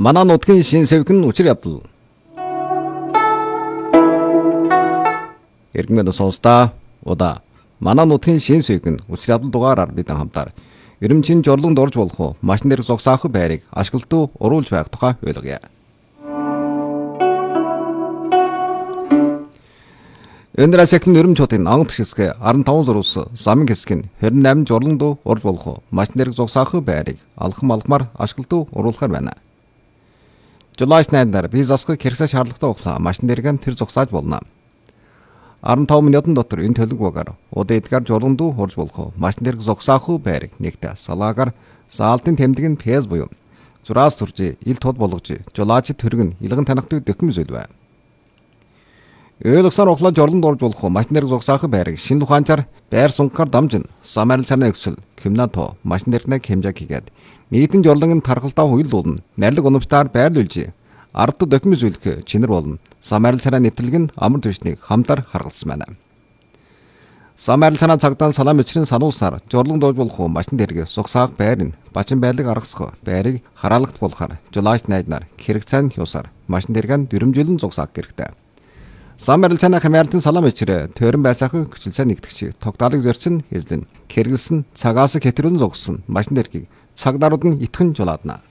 Манай нутгийн шин сэвхэн учир явдал. Иргэнэ сонстаа удаа. Манай нутгийн шин сэвхэн учир явдал дугаараар бид хамтаар Ирэмчин жорлонд орж болох уу машин дээр зогсоох байрыг ашиглалтуу уруулж байх тухай ойлгоё. Өнөөдрөөс эхлэн Ирэмчүүдийн анх хэсэг 15 зурус замын хэсэг нь 28 жорлонд орж болох уу машин дээр зогсоох байрыг алхмаар ашиглалтуу уруулахар байна. Жулайс найдаар би засах хэрэгсээ шаардлагатай ухлаа машин дээргэн тэр зогсоож болно. 15 минутын дотор энэ төлөв багаар удаа эдгээр жорлонд орж болох уу машин дээр зогсоох байрыг нэгтээ салаагаар заалтын тэмдэг нь пяз буюу зураас турж ил тод болгож жулаач төргөн илгэн танихдаг дөхмөс зүйл байна. Ойлгосоор ухлаа жорлонд орж болох уу машин дээр зогсоох байрыг шинэ ухаанчаар байр сунгахаар дамжин самарил царны өксөл кимнато машин дээрнэ хэмжээг хийгээд нийтэн жорлонгийн тархалтаа хуйлуулна нарилэг оновчтаар байрлуулж ард дөхмөс үлэх чинэр болно. Самарил царай нэвтрэлэг нь амар түвшнийг хамтар харгалсан байна. Самарил царай цагтаан салам ичрэн сануусаар жорлонд орж болох уу машин дээргээ зогсоох байр нь бачин байлыг аргасах байрыг хараалагт болохаар жулаач найднаар хэрэг цайн юусаар машин дээргэн дөрөмжүүлэн зогсоох хэрэгтэй. Самарил царай хамаарлтын салам ичрэ төрөн байсаах хүчилсэн нэгтгэж тогтоолыг зорчин эзлэн хэрэгэлсэн цагаас хэтрүүлэн зогссон машин дээргийг цаг дарууд нь итгэн жулаадна.